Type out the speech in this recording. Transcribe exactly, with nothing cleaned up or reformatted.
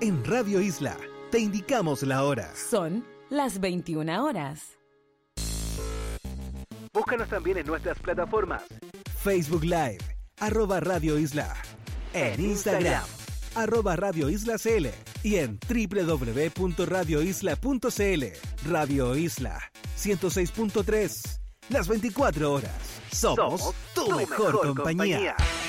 En Radio Isla te indicamos la hora. Son las veintiuna horas. Búscanos también en nuestras plataformas. Facebook Live, arroba Radio Isla. En Instagram, arroba Radio Isla C L. Y en doble u doble u doble u punto radio isla punto c l. Radio Isla, ciento seis punto tres. Las veinticuatro horas. Somos, Somos tu, tu mejor, mejor compañía. compañía.